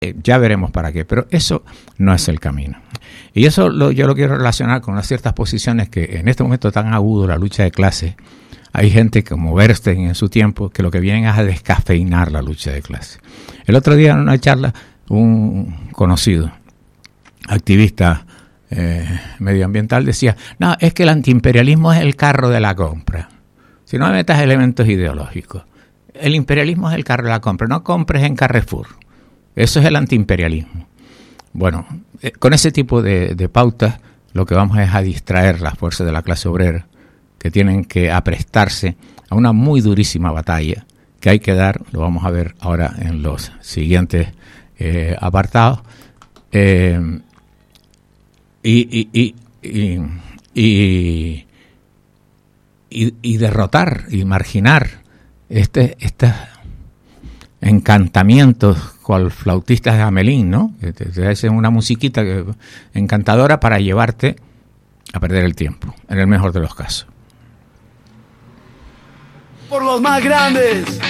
Ya veremos para qué, pero eso no es el camino. Y eso yo lo quiero relacionar con unas ciertas posiciones que en este momento tan agudo la lucha de clases, hay gente como Bernstein en su tiempo que lo que vienen es a descafeinar la lucha de clases. El otro día en una charla un conocido activista medioambiental decía, no, es que el antiimperialismo es el carro de la compra. Si no me metas elementos ideológicos. El imperialismo es el carro de la compra, no compres en Carrefour. Eso es el antiimperialismo. Bueno, con ese tipo de pautas lo que vamos es a distraer las fuerzas de la clase obrera que tienen que aprestarse a una muy durísima batalla que hay que dar, lo vamos a ver ahora en los siguientes apartados, y derrotar y marginar estos encantamientos cual flautistas de Hamelin, ¿no? Que te hacen una musiquita encantadora para llevarte a perder el tiempo, en el mejor de los casos. Por los más grandes,